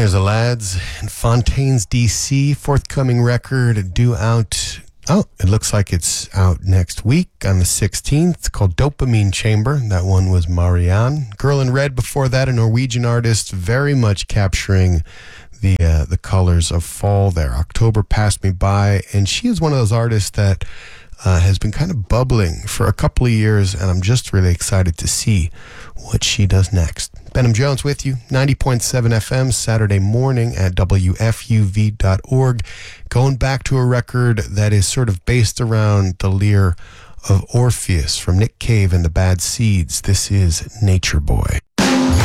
There's the lads in Fontaines, D.C. Forthcoming record due out. Oh, it looks like it's out next week on the 16th. It's called Dopamine Chamber. That one was Marianne. Girl in Red before that, a Norwegian artist, very much capturing the colors of fall there. October passed me by, and she is one of those artists that has been kind of bubbling for a couple of years, and I'm just really excited to see what she does next. Benham Jones with you, 90.7 FM, Saturday morning at WFUV.org. Going back to a record that is sort of based around the lyre of Orpheus from Nick Cave and the Bad Seeds. This is Nature Boy.